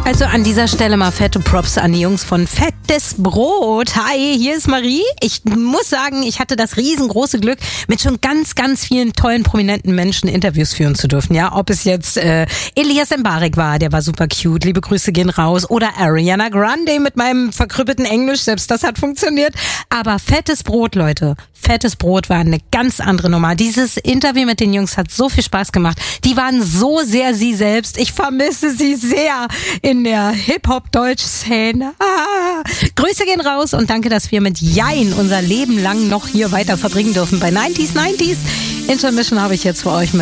Also an dieser Stelle mal fette Props an die Jungs von Fettes Brot. Hi, hier ist Marie. Ich muss sagen, ich hatte das riesengroße Glück, mit schon ganz, ganz vielen tollen, prominenten Menschen Interviews führen zu dürfen. Ja, ob es jetzt Elias Mbarek war, der war super cute. Liebe Grüße gehen raus. Oder Ariana Grande mit meinem verkrüppelten Englisch. Selbst das hat funktioniert. Aber Fettes Brot, Leute. Fettes Brot war eine ganz andere Nummer. Dieses Interview mit den Jungs hat so viel Spaß gemacht. Die waren so sehr sie selbst. Ich vermisse sie sehr in der Hip-Hop-Deutsch-Szene. Grüße gehen raus und danke, dass wir mit Jein unser Leben lang noch hier weiter verbringen dürfen. Bei 90s. Intermission habe ich jetzt für euch mit